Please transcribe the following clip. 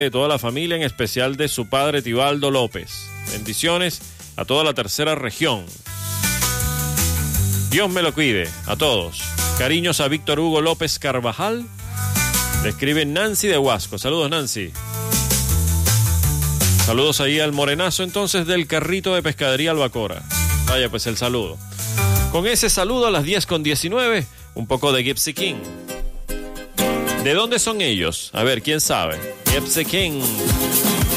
de toda la familia, en especial de su padre Tibaldo López. Bendiciones a toda la tercera región. Dios me lo cuide a todos. Cariños a Víctor Hugo López Carvajal. Le escribe Nancy de Huasco. Saludos, Nancy. Saludos ahí al morenazo entonces del carrito de pescadería Albacora. Vaya pues el saludo. Con ese saludo a las 10:19, un poco de Gypsy King. ¿De dónde son ellos? A ver, ¿quién sabe? Gypsy King.